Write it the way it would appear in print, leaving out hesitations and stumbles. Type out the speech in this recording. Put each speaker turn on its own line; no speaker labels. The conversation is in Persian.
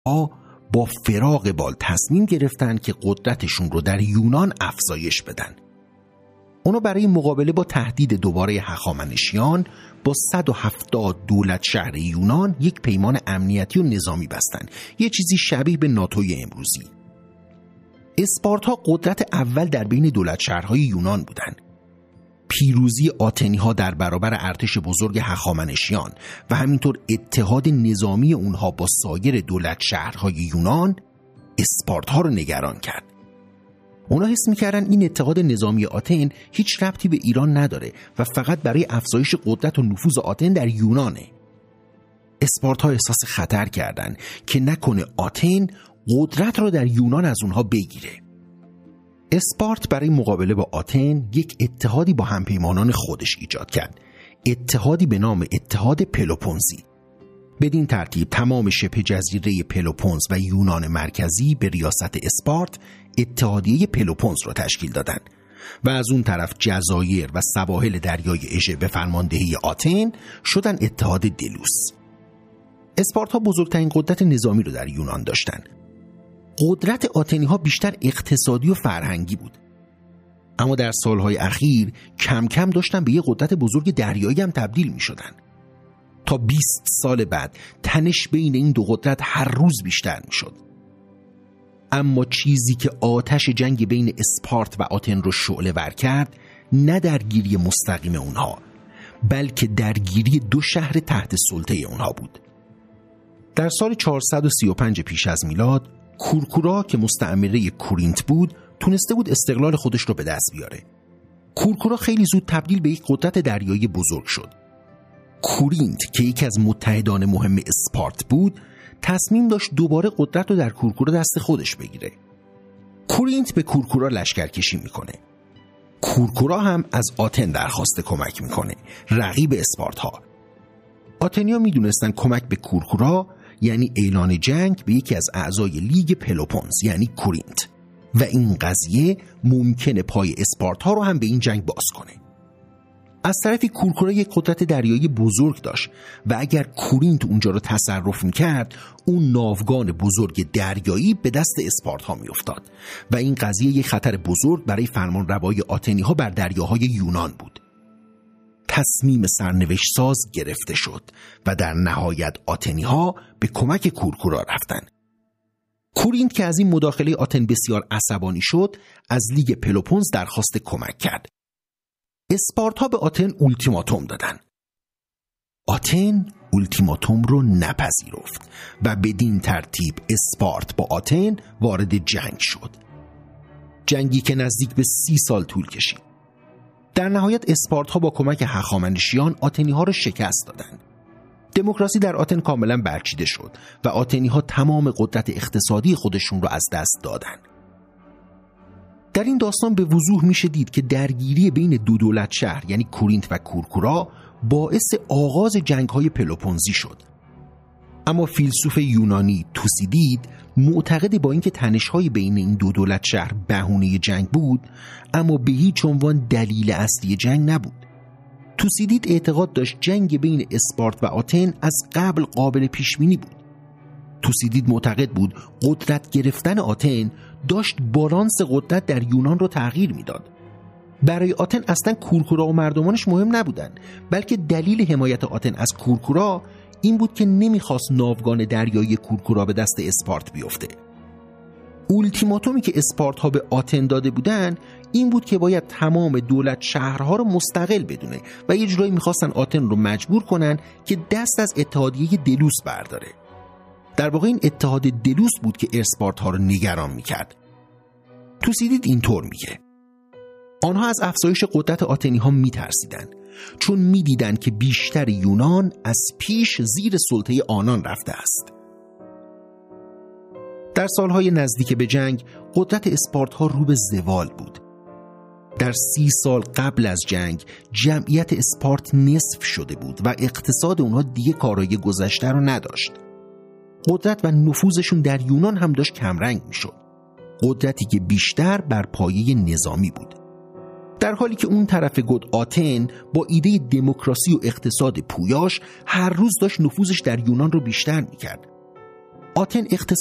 با فراق بال تصمیم گرفتن که قدرتشون رو در یونان افزایش بدن. اونا برای مقابله با تهدید دوباره هخامنشیان با 170 دولت شهر یونان یک پیمان امنیتی و نظامی بستن، یه چیزی شبیه به ناتوی امروزی. اسپارتا قدرت اول در بین دولت شهرهای یونان بودن. پیروزی آتنی‌ها در برابر ارتش بزرگ هخامنشیان و همینطور اتحاد نظامی اونها با سایر دولت شهرهای یونان اسپارتا رو نگران کرد. اونا حس می‌کردن این اتحاد نظامی آتن هیچ ربطی به ایران نداره و فقط برای افزایش قدرت و نفوذ آتن در یونانه. اسپارتا احساس خطر کردن که نکنه آتن قدرت رو در یونان از اونها بگیره. اسپارت برای مقابله با آتن یک اتحادی با همپیمانان خودش ایجاد کرد، اتحادی به نام اتحاد پلوپونزی. بدین ترتیب تمام شبه جزیره پلوپونز و یونان مرکزی به ریاست اسپارت اتحادیه پلوپونز را تشکیل دادند و از اون طرف جزایر و سواحل دریای اژه به فرماندهی آتن شدن اتحاد دلوس. اسپارتا بزرگترین قدرت نظامی رو در یونان داشتند. قدرت آتنی‌ها بیشتر اقتصادی و فرهنگی بود، اما در سالهای اخیر کم کم داشتن به یه قدرت بزرگ دریایی هم تبدیل می شدن. تا 20 سال بعد تنش بین این دو قدرت هر روز بیشتر می شد. اما چیزی که آتش جنگ بین اسپارت و آتن رو شعله ور کرد نه درگیری مستقیم اونها، بلکه درگیری دو شهر تحت سلطه اونها بود. در سال 435 پیش از میلاد کورکورا که مستعمره کورینت بود تونسته بود استقلال خودش رو به دست بیاره. کورکورا خیلی زود تبدیل به یک قدرت دریایی بزرگ شد. کورینت که یکی از متحدان مهم اسپارت بود تصمیم داشت دوباره قدرت رو در کورکورا دست خودش بگیره. کورینت به کورکورا لشکرکشی میکنه. کورکورا هم از آتن درخواست کمک میکنه، رقیب اسپارتا. آتنیا میدونستن کمک به کورکورا یعنی اعلان جنگ به یکی از اعضای لیگ پلوپونز یعنی کورینت و این قضیه ممکنه پای اسپارتا رو هم به این جنگ باز کنه. از طرفی کورکورا یک قدرت دریایی بزرگ داشت و اگر کورینت اونجا رو تصرف میکرد اون ناوگان بزرگ دریایی به دست اسپارتا میافتاد و این قضیه یک خطر بزرگ برای فرمان روایی آتنی ها بر دریاهای یونان بود. تصمیم سرنوشت ساز گرفته شد و در نهایت آتنی ها به کمک کورکورا رفتن. کورینت که از این مداخله آتن بسیار عصبانی شد از لیگ پلوپونز درخواست کمک کرد. اسپارتا به آتن اولتیماتوم دادن. آتن اولتیماتوم رو نپذیرفت و بدین ترتیب اسپارت با آتن وارد جنگ شد. جنگی که نزدیک به 30 سال طول کشید. در نهایت اسپارتا با کمک هخامنشیان آتنی ها رو شکست دادند. دموکراسی در آتن کاملا برچیده شد و آتنی ها تمام قدرت اقتصادی خودشون رو از دست دادن. در این داستان به وضوح میشه دید که درگیری بین دو دولت شهر یعنی کورینت و کورکورا باعث آغاز جنگ‌های پلوپونزی شد. اما فیلسوف یونانی توسیدید معتقد با اینکه تنش‌های بین این دو دولت شهر بهونه جنگ بود، اما به هیچ عنوان دلیل اصلی جنگ نبود. توسیدید اعتقاد داشت جنگ بین اسپارت و آتن از قبل قابل پیش‌بینی بود. توسیدید معتقد بود قدرت گرفتن آتن داشت بالانس قدرت در یونان رو تغییر میداد. برای آتن اصلا کورکورا و مردمانش مهم نبودن، بلکه دلیل حمایت آتن از کورکورا این بود که نمیخواست ناوگان دریایی کورکورا به دست اسپارت بیفته. اولتیماتومی که اسپارت ها به آتن داده بودن این بود که باید تمام دولت شهرها رو مستقل بدونه و یه جورایی میخواستن آتن رو مجبور کنن که دست از اتحادیه دلوس برداره. در واقع این اتحاد دلوس بود که اسپارت ها رو نگران میکرد. توسیدید اینطور میگه: آنها از افزایش قدرت آتنی ها میترسیدن، چون میدیدن که بیشتر یونان از پیش زیر سلطه آنان رفته است. در سالهای نزدیک به جنگ قدرت اسپارت ها رو به زوال بود. در 30 سال قبل از جنگ جمعیت اسپارت نصف شده بود و اقتصاد اونها دیگه کارایی گذشته رو نداشت. قدرت و نفوذشون در یونان هم داشت کمرنگ میشد، قدرتی که بیشتر بر پایه نظامی بود. در حالی که اون طرف گود آتن با ایده دموکراسی و اقتصاد پویاش هر روز داشت نفوذش در یونان رو بیشتر میکرد. آتن